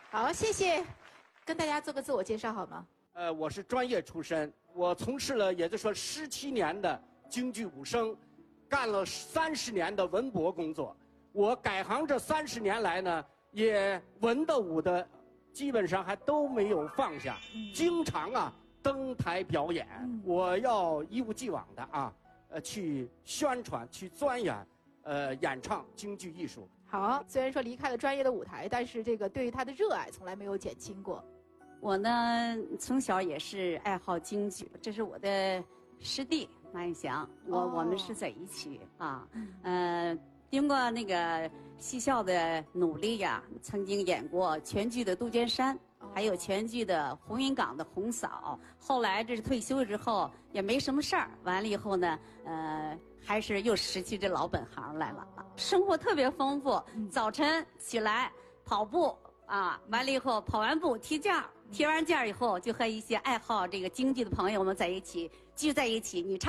好，谢谢，跟大家做个自我介绍好吗？ 我是专业出身，我从事了也就说17年的京剧武生，干了30年的文博工作。我改行这30年来呢，也文的武的，基本上还都没有放下，经常啊登台表演。我要一如既往的啊，去宣传、去钻研，演唱京剧艺术。 好，虽然说离开了专业的舞台，但是这个对于他的热爱从来没有减轻过。 我呢，从小也是爱好京剧，这是我的师弟马永祥，我们是在一起啊。经过那个戏校的努力呀，曾经演过全剧的《杜鹃山》，还有全剧的红云岗的红嫂。后来这是退休之后也没什么事儿，完了以后呢，还是又拾起这老本行来了。生活特别丰富，早晨起来跑步啊，完了以后跑完步踢毽儿。踢完毽儿以后，就和一些爱好这个京剧的朋友们在一起聚在一起，你唱。